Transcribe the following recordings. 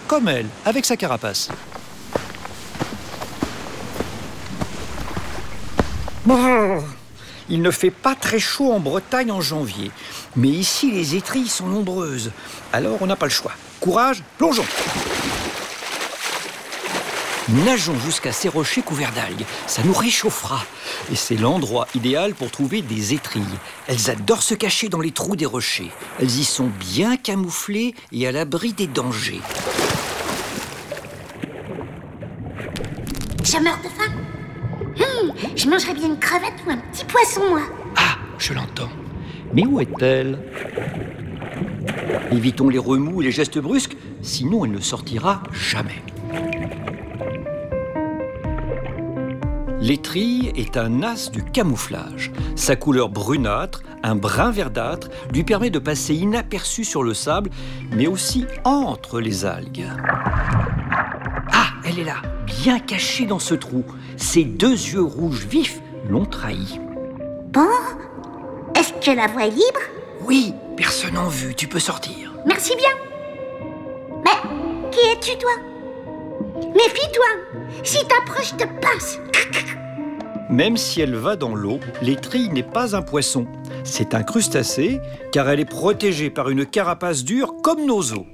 comme elle, avec sa carapace. Brrr. Il ne fait pas très chaud en Bretagne en janvier, mais ici les étrilles sont nombreuses, alors on n'a pas le choix. Courage, plongeons! Nageons jusqu'à ces rochers couverts d'algues, ça nous réchauffera. Et c'est l'endroit idéal pour trouver des étrilles. Elles adorent se cacher dans les trous des rochers. Elles y sont bien camouflées et à l'abri des dangers. Je meurs de faim. Je mangerais bien une crevette ou un petit poisson, moi. Ah, je l'entends. Mais où est-elle? Évitons les remous et les gestes brusques, sinon elle ne sortira jamais. L'étrille est un as du camouflage. Sa couleur brunâtre, un brun verdâtre, lui permet de passer inaperçu sur le sable, mais aussi entre les algues. Ah, elle est là, bien cachée dans ce trou. Ses 2 yeux rouges vifs l'ont trahi. Bon, est-ce que la voie est libre? Oui, personne en vue, tu peux sortir. Merci bien. Mais qui es-tu, toi? Méfie-toi. Si t'approches, je te pince. Même si elle va dans l'eau, l'étrille n'est pas un poisson. C'est un crustacé, car elle est protégée par une carapace dure comme nos os.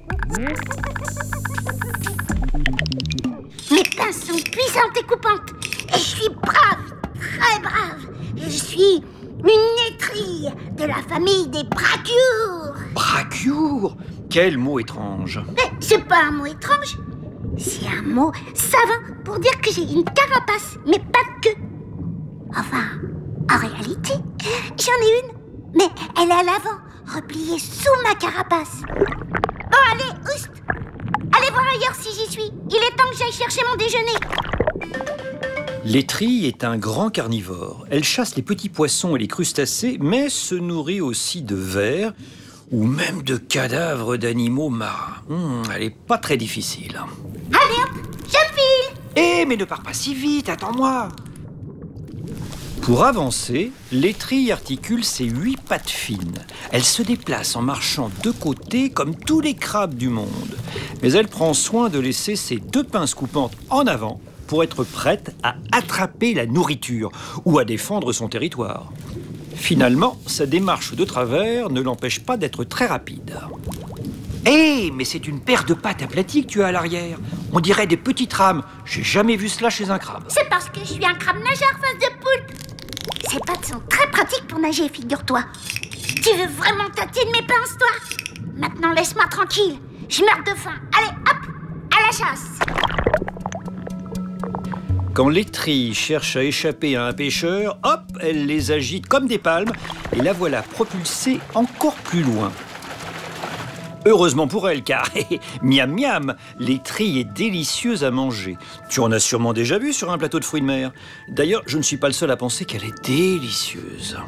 Mes pinces sont puissantes et coupantes. Et je suis brave, très brave. Je suis une étrille de la famille des brachioures. Brachioure? Quel mot étrange! Mais c'est pas un mot étrange. C'est un mot savant pour dire que j'ai une carapace, mais pas de queue. Enfin, en réalité, j'en ai une, mais elle est à l'avant, repliée sous ma carapace. Bon, allez, oust! Allez voir ailleurs si j'y suis. Il est temps que j'aille chercher mon déjeuner. L'étrille est un grand carnivore. Elle chasse les petits poissons et les crustacés, mais se nourrit aussi de vers ou même de cadavres d'animaux marins. Elle est pas très difficile. Allez hop, je file! Eh, mais ne pars pas si vite, attends-moi! Pour avancer, l'étrille articule ses 8 pattes fines. Elle se déplace en marchant de côté comme tous les crabes du monde. Mais elle prend soin de laisser ses 2 pinces coupantes en avant pour être prête à attraper la nourriture ou à défendre son territoire. Finalement, sa démarche de travers ne l'empêche pas d'être très rapide. Hé, mais c'est une paire de pattes aplaties que tu as à l'arrière. On dirait des petites rames. J'ai jamais vu cela chez un crabe. C'est parce que je suis un crabe nageur face de poulpe. Ces pattes sont très pratiques pour nager, figure-toi. Tu veux vraiment tâter de mes pinces, toi? Maintenant, laisse-moi tranquille. Je meurs de faim. Allez, hop, à la chasse. Quand l'étrille cherche à échapper à un pêcheur, hop, elle les agite comme des palmes et la voilà propulsée encore plus loin. Heureusement pour elle, car miam miam, l'étrille est délicieuse à manger. Tu en as sûrement déjà vu sur un plateau de fruits de mer. D'ailleurs, je ne suis pas le seul à penser qu'elle est délicieuse.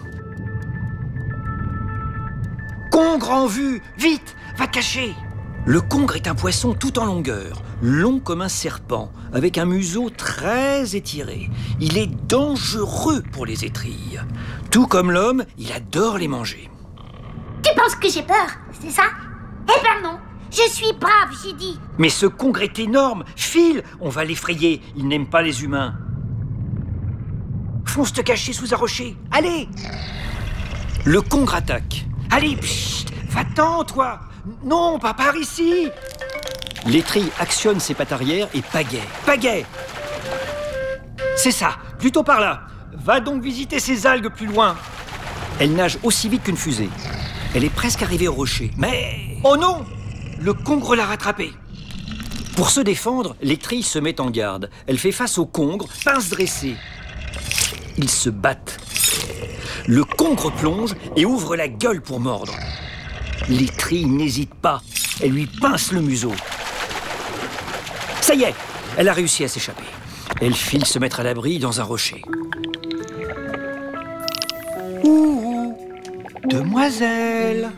Congre en vue! Vite, va te cacher! Le congre est un poisson tout en longueur, long comme un serpent, avec un museau très étiré. Il est dangereux pour les étrilles. Tout comme l'homme, il adore les manger. Tu penses que j'ai peur, c'est ça? Eh ben non, je suis brave, j'ai dit. Mais ce congre est énorme. File, on va l'effrayer. Il n'aime pas les humains. Fonce te cacher sous un rocher. Allez! Le congre attaque. Allez, pchit, va-t'en, toi! Non, pas par ici! L'étrille actionne ses pattes arrière et pagaie. Pagaie! C'est ça, plutôt par là. Va donc visiter ces algues plus loin. Elle nage aussi vite qu'une fusée. Elle est presque arrivée au rocher. Mais... oh non! Le congre l'a rattrapée. Pour se défendre, l'étrille se met en garde. Elle fait face au congre, pince dressée. Ils se battent. Le congre plonge et ouvre la gueule pour mordre. L'étrille n'hésite pas. Elle lui pince le museau. Ça y est, elle a réussi à s'échapper. Elle file se mettre à l'abri dans un rocher. Ouh, demoiselle!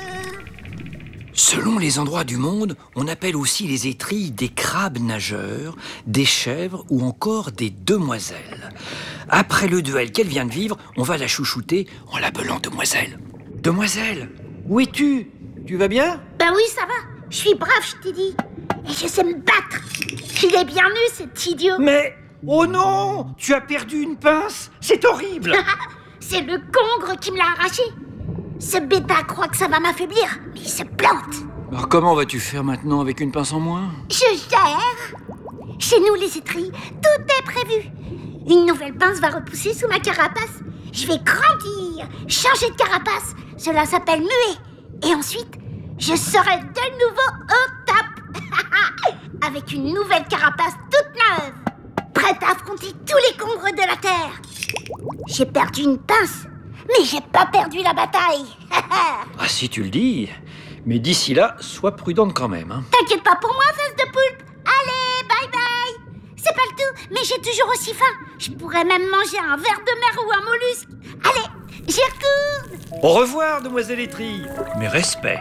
Selon les endroits du monde, on appelle aussi les étrilles des crabes nageurs, des chèvres ou encore des demoiselles. Après le duel qu'elle vient de vivre, on va la chouchouter en l'appelant demoiselle. Demoiselle, où es-tu? Tu vas bien? Ben oui, ça va. Je suis brave, je t'ai dit. et je sais me battre. Il est bien nu, cet idiot. Mais... Oh non! Tu as perdu une pince? C'est horrible! C'est le congre qui me l'a arraché. Ce bêta croit que ça va m'affaiblir, mais il se plante. Alors comment vas-tu faire maintenant avec une pince en moins? Je gère. Chez nous, les étrilles, tout est prévu. Une nouvelle pince va repousser sous ma carapace. Je vais grandir, changer de carapace. Cela s'appelle muer. Et ensuite, je serai de nouveau au top. Avec une nouvelle carapace toute neuve. Prête à affronter tous les congres de la Terre. J'ai perdu une pince, mais j'ai pas perdu la bataille. Ah si tu le dis. Mais d'ici là, sois prudente quand même. Hein. T'inquiète pas pour moi, face de poulpe. Allez, bye bye. C'est pas le tout, mais j'ai toujours aussi faim. Je pourrais même manger un ver de mer ou un mollusque. Allez, j'y retourne. Au revoir, demoiselle Étrille. Mes respects.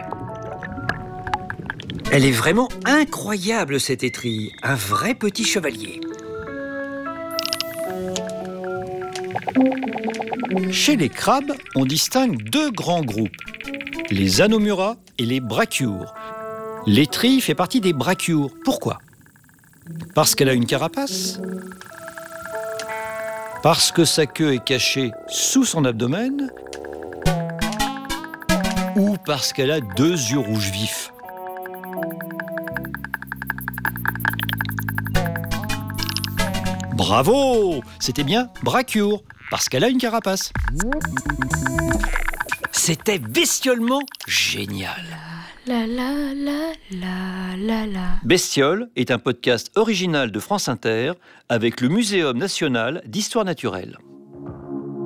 Elle est vraiment incroyable, cette Étrille. Un vrai petit chevalier. Chez les crabes, on distingue deux grands groupes. Les Anomura et les Brachyures. L'étrille fait partie des Brachyures. Pourquoi? Parce qu'elle a une carapace? Parce que sa queue est cachée sous son abdomen? Ou parce qu'elle a deux yeux rouges vifs? Bravo! C'était bien Brachyure, parce qu'elle a une carapace. C'était bestiolement génial. La la la la la la. Bestiole est un podcast original de France Inter avec le Muséum national d'histoire naturelle.